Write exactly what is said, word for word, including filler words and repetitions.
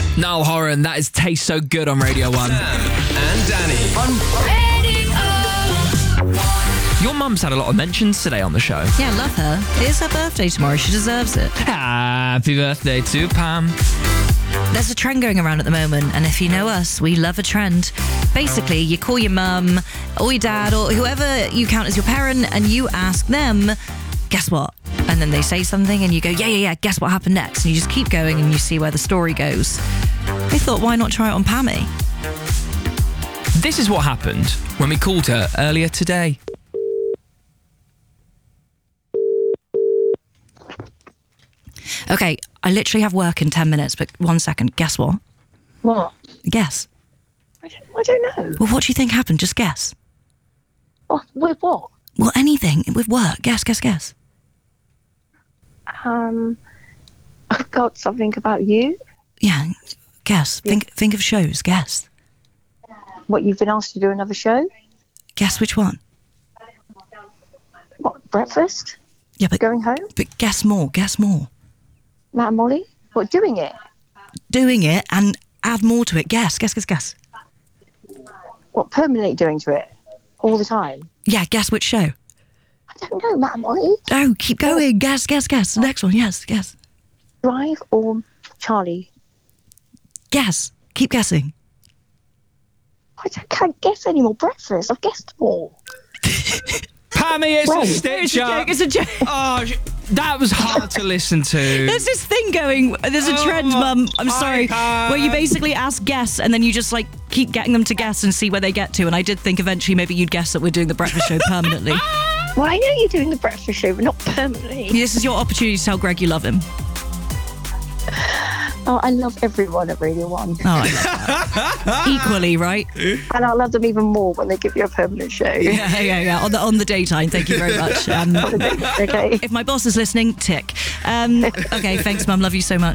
Niall Horan, that is Taste So Good on Radio one. Sam and Danny on Radio one. Your mum's had a lot of mentions today on the show. Yeah, love her. It is her birthday tomorrow. She deserves it. Happy birthday to Pam. There's a trend going around at the moment, and if you know us, we love a trend. Basically, you call your mum or your dad or whoever you count as your parent, and you ask them, guess what? And then they say something, and you go, yeah, yeah, yeah, guess what happened next? And you just keep going, and you see where the story goes. I thought, why not try it on Pammy? This is what happened when we called her earlier today. Okay, I literally have work in ten minutes, but one second, guess what? What? Guess. I don't, I don't know. Well, what do you think happened? Just guess. What? With what? Well, anything with work. Guess, guess, guess. Um, I've got something about you. Yeah, guess. Yeah. Think think of shows. Guess. What, you've been asked to do another show? Guess which one. What, breakfast? Yeah, but Going home? but guess more. Guess more. Matt and Molly? What, doing it? Doing it and add more to it. Guess, guess, guess, guess. What, permanently doing to it? All the time? Yeah, guess which show. I don't know, Matt and Molly. Oh, keep going. Guess, guess, guess. The next one. Yes, guess. Drive or Charlie? Guess. Keep guessing. I don't- can't guess any more. Breakfast. I've guessed more. Pammy, it's Right. a stitch up. It's a joke. Oh, sh- that was hard to listen to. There's this thing going. There's a trend, Oh, Mum. I'm hi, sorry. Pam. Where you basically ask guess, and then you just like keep getting them to guess and see where they get to. And I did think eventually maybe you'd guess that we're doing the breakfast show permanently. Well, I know you're doing the breakfast show, but not permanently. This is your opportunity to tell Greg you love him. Oh, I love everyone at Radio one. Oh, I love that. Equally, right? And I love them even more when they give you a permanent show. Yeah, yeah, yeah. On the on the daytime. Thank you very much. Um, Okay. if my boss is listening, tick. Um, okay, thanks, Mum. Love you so much.